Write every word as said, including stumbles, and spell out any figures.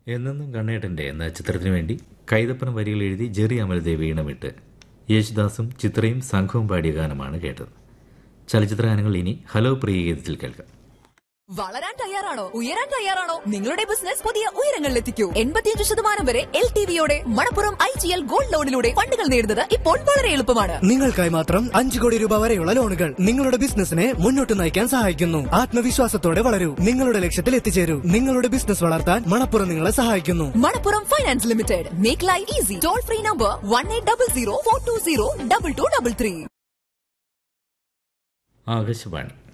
എന്നെന്നും കണ്ണേട്ടൻ്റെ എന്ന ചിത്രത്തിനു വേണ്ടി കൈതപ്പന വരികൾ എഴുതി ജെറി അമൽദേവ് ഈണമിട്ട് യേശുദാസും ചിത്രയും സംഘവും പാടിയ ഗാനമാണ് കേട്ടത്. ചലച്ചിത്ര ഗാനങ്ങൾ ഇനി ഹലോ പ്രിയ ഗീതത്തിൽ കേൾക്കാം. വളരാൻ തയ്യാറാണോ? ഉയരാൻ തയ്യാറാണോ? നിങ്ങളുടെ ബിസിനസ് പുതിയ ഉയരങ്ങളിലെത്തിക്കൂ. എൺപത്തിയഞ്ച് ശതമാനം വരെ L T വിയോടെ Manappuram I G L gold ലോണിലൂടെ ഫണ്ടുകൾ നേടുന്നത് ഇപ്പോൾ വളരെ എളുപ്പമാണ്. നിങ്ങൾക്കായി മാത്രം അഞ്ച് കോടി രൂപ വരെയുള്ള ലോണുകൾ നിങ്ങളുടെ ബിസിനസിനെ മുന്നോട്ട് നയിക്കാൻ സഹായിക്കുന്നു. ആത്മവിശ്വാസത്തോടെ വളരൂ, നിങ്ങളുടെ ലക്ഷ്യത്തിൽ എത്തിച്ചേരൂ. നിങ്ങളുടെ ബിസിനസ് വളർത്താൻ മണപ്പുറം നിങ്ങളെ സഹായിക്കുന്നു. Manappuram finance limited. Make life easy. Toll free number one eight double zero four to zero double two double three. Akashvani